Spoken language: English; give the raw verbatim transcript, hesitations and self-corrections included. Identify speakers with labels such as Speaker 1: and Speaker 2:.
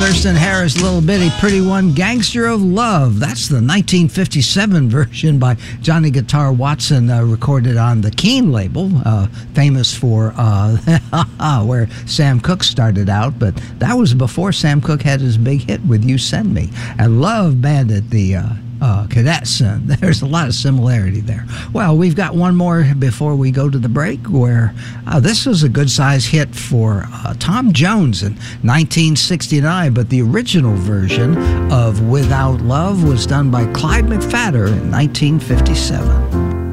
Speaker 1: Thurston Harris, Little Bitty Pretty One, Gangster of Love. That's the nineteen fifty-seven version by Johnny Guitar Watson, uh, recorded on the Keen label, uh, famous for uh, where Sam Cooke started out, but that was before Sam Cooke had his big hit with You Send Me. And Love Bandit, the uh, uh, Cadets, uh, there's a lot of similarity there. Well, we've got one more before we go to the break, where uh, this was a good-sized hit for uh, Tom Jones in nineteen sixty-nine, but the original version of Without Love was done by Clyde McPhatter in nineteen fifty-seven.